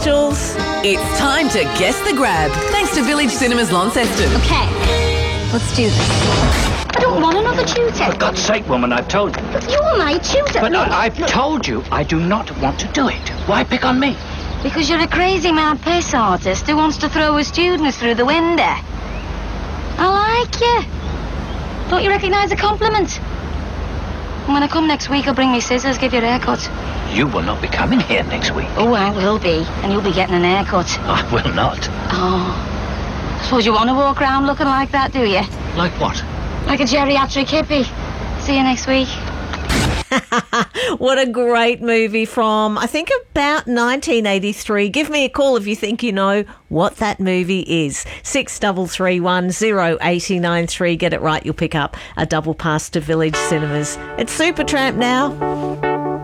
Jules? It's time to guess the grab, thanks to Village Cinemas Launceston. Okay, let's do this. I don't want another tutor. For God's sake, woman, I've told you. But you're my tutor. But Look, I've told you I do not want to do it. Why pick on me? because you're a crazy mad piss artist who wants to throw his students through the window. I like you. Don't you recognise a compliment? And when I come next week, I'll bring me scissors, give you a haircut. You will not be coming here next week. Oh, I will be. And you'll be getting an haircut. I will not. Oh. Suppose you want to walk around looking like that, do you? Like what? Like a geriatric hippie. See you next week. What a great movie from, I think, about 1983. Give me a call if you think you know what that movie is. 6331 0893. Get it right, you'll pick up a double pass to Village Cinemas. It's Supertramp now.